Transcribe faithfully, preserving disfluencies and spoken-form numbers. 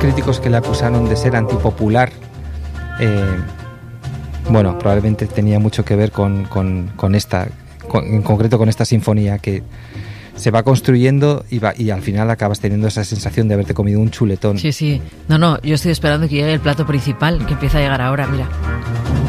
críticos que le acusaron de ser antipopular, eh, bueno, probablemente tenía mucho que ver con, con, con esta, con, en concreto con esta sinfonía que se va construyendo y, va, y al final acabas teniendo esa sensación de haberte comido un chuletón. Sí, sí. No, no, yo estoy esperando que llegue el plato principal, que empieza a llegar ahora, mira.